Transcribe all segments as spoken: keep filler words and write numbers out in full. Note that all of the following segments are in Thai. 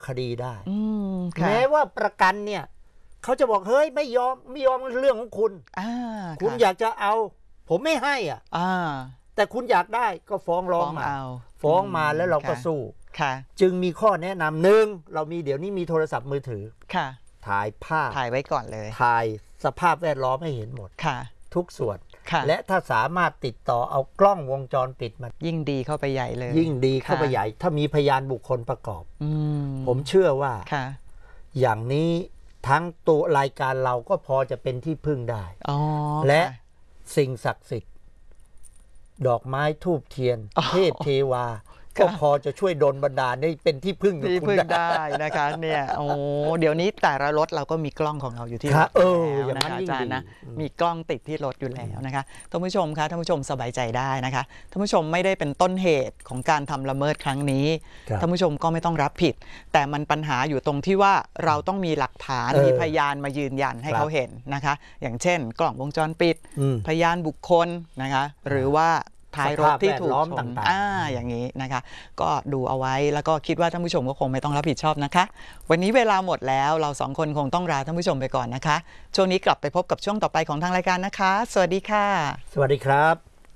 คดีได้แม้ว่าประกันเนี่ยเขาจะบอกเฮ้ยไม่ยอมไม่ยอมเรื่องของคุณคุณอยากจะเอาผมไม่ให้อ่ะแต่คุณอยากได้ก็ฟ้องร้องมาฟ้องมาแล้วเราก็สู้จึงมีข้อแนะนำหนึ่งเรามีเดี๋ยวนี้มีโทรศัพท์มือถือถ่ายภาพถ่ายไว้ก่อนเลยถ่ายสภาพแวดล้อมให้เห็นหมดทุกส่วนและถ้าสามารถติดต่อเอากล้องวงจรปิดมายิ่งดีเข้าไปใหญ่เลยยิ่งดีเข้าไปใหญ่ถ้ามีพยานบุคคลประกอบผมเชื่อว่าอย่างนี้ทั้งตัวรายการเราก็พอจะเป็นที่พึ่งได้และสิ่งศักดิ์สิทธิ์ดอกไม้ธูปเทียนเทพเทวาก็พอจะช่วยดลบันดาลให้เป็นที่พึ่งที่พึ่งได้นะคะเนี่ยโอ้เดี๋ยวนี้แต่ละรถเราก็มีกล้องของเราอยู่ที่รถแล้วนะคะอาจารย์นะมีกล้องติดที่รถอยู่แล้วนะคะท่านผู้ชมคะท่านผู้ชมสบายใจได้นะคะท่านผู้ชมไม่ได้เป็นต้นเหตุของการทำละเมิดครั้งนี้ท่านผู้ชมก็ไม่ต้องรับผิดแต่มันปัญหาอยู่ตรงที่ว่าเราต้องมีหลักฐานมีพยานมายืนยันให้เขาเห็นนะคะอย่างเช่นกล้องวงจรปิดพยานบุคคลนะคะหรือว่าท้ายรถที่ถูกชนอ่าอย่างนี้นะคะก็ดูเอาไว้แล้วก็คิดว่าท่านผู้ชมก็คงไม่ต้องรับผิดชอบนะคะวันนี้เวลาหมดแล้วเราสองคนคงต้องลาท่านผู้ชมไปก่อนนะคะช่วงนี้กลับไปพบกับช่วงต่อไปของทางรายการนะคะสวัสดีค่ะสวัสดีครับ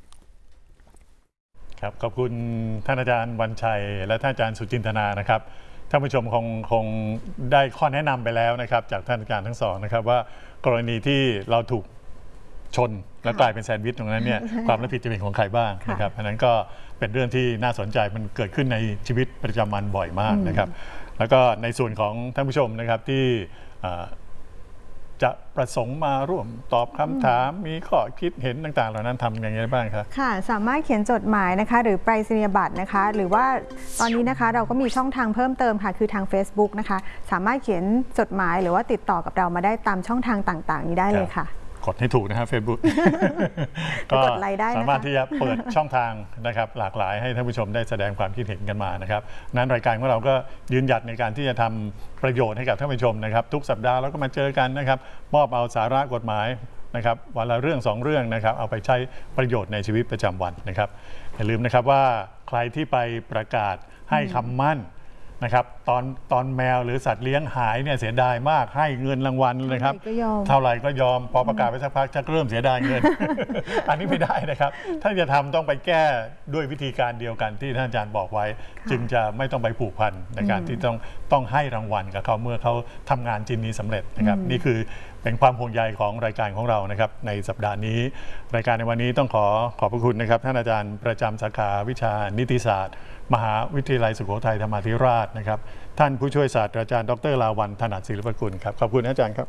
ครับขอบคุณท่านอาจารย์วันชัยและท่านอาจารย์สุจินทนานะครับท่านผู้ชมคงคงได้ข้อแนะนำไปแล้วนะครับจากท่านอาจารย์ทั้งสองนะครับว่ากรณีที่เราถูกชนแล้วกลายเป็นแซนด์วิชตรงนั้นเนี่ยความรับผิดจะเป็นของใครบ้างนะครับอันนั้นก็เป็นเรื่องที่น่าสนใจมันเกิดขึ้นในชีวิตประจำวันบ่อยมากนะครับแล้วก็ในส่วนของท่านผู้ชมนะครับที่จะประสงค์มาร่วมตอบคำถามมีข้อคิดเห็นต่างๆเหล่านั้นทำยังไงบ้างครับค่ะสามารถเขียนจดหมายนะคะหรือไปรษณียบัตรนะคะหรือว่าตอนนี้นะคะเราก็มีช่องทางเพิ่มเติมค่ะคือทาง Facebook นะคะสามารถเขียนจดหมายหรือว่าติดต่อกับเรามาได้ตามช่องทางต่างๆนี้ได้เลยค่ะกดให้ถูกนะครับ Facebook ก็สามารถที่จะเปิดช่องทางนะครับหลากหลายให้ท่านผู้ชมได้แสดงความคิดเห็นกันมานะครับนั้นรายการของเราก็ยืนหยัดในการที่จะทำประโยชน์ให้กับท่านผู้ชมนะครับทุกสัปดาห์เราก็มาเจอกันนะครับมอบเอาสาระกฎหมายนะครับวันละเรื่องสองเรื่องนะครับเอาไปใช้ประโยชน์ในชีวิตประจำวันนะครับอย่าลืมนะครับว่าใครที่ไปประกาศให้คำมั่นนะครับตอนตอนแมวหรือสัตว์เลี้ยงหายเนี่ยเสียดายมากให้เงินรางวัลนะครับเท่าไหร่ก็ยอมพอประกาศไปสักพักจะเริ่มเสียดายเงิน อันนี้ไม่ได้นะครับถ้าจะทำต้องไปแก้ด้วยวิธีการเดียวกันที่ท่านอาจารย์บอกไว้จึงจะไม่ต้องไปผูกพันในการที่ต้องต้องให้รางวัลกับเขาเมื่อเขาทำงานชิ้นนี้สำเร็จนะครับนี่คือเป็นความห่วงใยของรายการของเรานะครับในสัปดาห์นี้รายการในวันนี้ต้องขอขอบพระคุณนะครับท่านอาจารย์ประจำสาขาวิชานิติศาสตร์มหาวิทยาลัยสุโขทัยธรรมาธิราชนะครับท่านผู้ช่วยศาสตราจารย์ดร.ลาวัลย์ถนัดศิลปกุลครับขอบคุณอาจารย์ครับ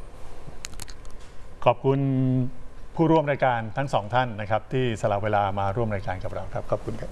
ขอบคุณผู้ร่วมรายการทั้งสองท่านนะครับที่สละเวลามาร่วมรายการกับเราครับขอบคุณครับ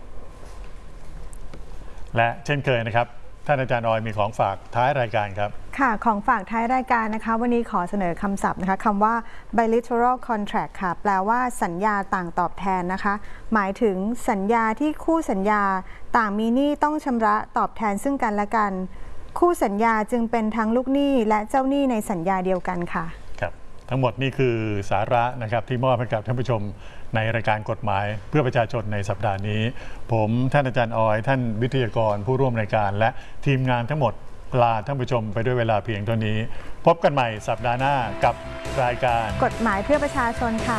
และเช่นเคยนะครับท่านอาจารย์ออยมีของฝากท้ายรายการครับค่ะของฝากท้ายรายการนะคะวันนี้ขอเสนอคำศัพท์นะคะคำว่า bilateral contract ค่ะแปลว่าสัญญาต่างตอบแทนนะคะหมายถึงสัญญาที่คู่สัญญาต่างมีหนี้ต้องชำระตอบแทนซึ่งกันและกันคู่สัญญาจึงเป็นทั้งลูกหนี้และเจ้าหนี้ในสัญญาเดียวกันค่ะครับทั้งหมดนี่คือสาระนะครับที่มอบให้กับท่านผู้ชมในรายการกฎหมายเพื่อประชาชนในสัปดาห์นี้ผมท่านอาจารย์ออยท่านวิทยากรผู้ร่วมรายการและทีมงานทั้งหมดลาท่านผู้ชมไปด้วยเวลาเพียงเท่านี้พบกันใหม่สัปดาห์หน้ากับรายการกฎหมายเพื่อประชาชนค่ะ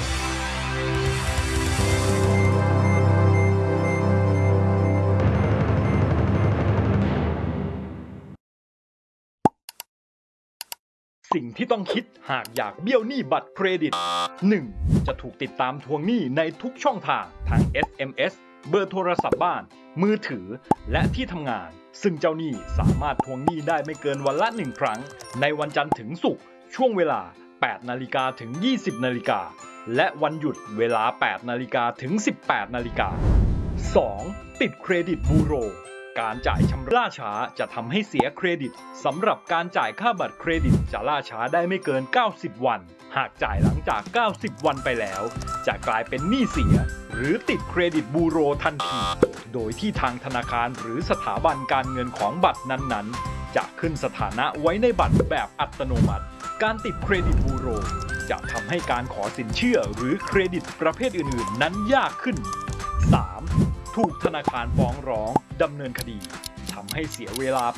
สิ่งที่ต้องคิดหากอยากเบี้ยวหนี้บัตรเครดิต หนึ่ง. จะถูกติดตามทวงหนี้ในทุกช่องทางทั้ง เอส เอ็ม เอส เบอร์โทรศัพท์บ้านมือถือและที่ทำงานซึ่งเจ้าหนี้สามารถทวงหนี้ได้ไม่เกินวันละหนึ่งครั้งในวันจันทร์ถึงศุกร์ช่วงเวลา แปดนาฬิกา ถึง ยี่สิบนาฬิกาและวันหยุดเวลา แปดนาฬิกา ถึง สิบแปดนาฬิกา สอง. ติดเครดิตบูโรการจ่ายชำระล่าช้าจะทำให้เสียเครดิตสำหรับการจ่ายค่าบัตรเครดิตจะล่าช้าได้ไม่เกินเก้าสิบวันหากจ่ายหลังจากเก้าสิบวันไปแล้วจะกลายเป็นหนี้เสียหรือติดเครดิตบูโรทันทีโดยที่ทางธนาคารหรือสถาบันการเงินของบัตรนั้นๆจะขึ้นสถานะไว้ในบัตรแบบอัตโนมัติการติดเครดิตบูโรจะทำให้การขอสินเชื่อหรือเครดิตประเภทอื่นๆนั้นยากขึ้น สาม. ถูกธนาคารฟ้องร้องดำเนินคดีทำให้เสียเวลา